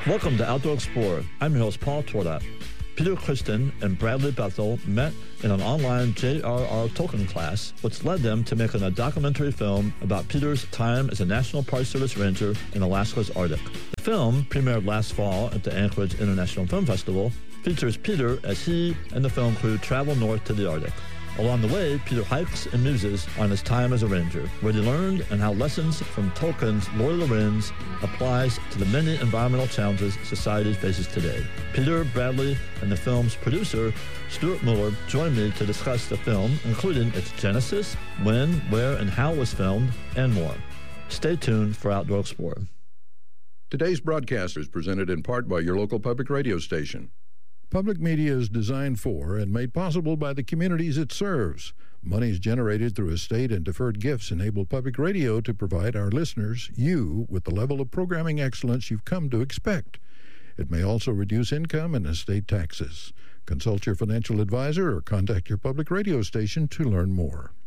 Welcome to Outdoor Explorer. I'm your host, Paul Tordat. Peter Kristen and Bradley Bethel met in an online J.R.R. Tolkien class, which led them to making a documentary film about Peter's time as a National Park Service ranger in Alaska's Arctic. The film, premiered last fall at the Anchorage International Film Festival, features Peter as he and the film crew travel north to the Arctic. Along the way, Peter hikes and muses on his time as a ranger, what he learned and how lessons from Tolkien's Lord of the Rings applies to the many environmental challenges society faces today. Peter, Bradley, and the film's producer, Stuart Muller, joined me to discuss the film, including its genesis, when, where, and how it was filmed, and more. Stay tuned for Outdoor Explorer. Today's broadcast is presented in part by your local public radio station. Public media is designed for and made possible by the communities it serves. Monies generated through estate and deferred gifts enable public radio to provide our listeners, you, with the level of programming excellence you've come to expect. It may also reduce income and estate taxes. Consult your financial advisor or contact your public radio station to learn more.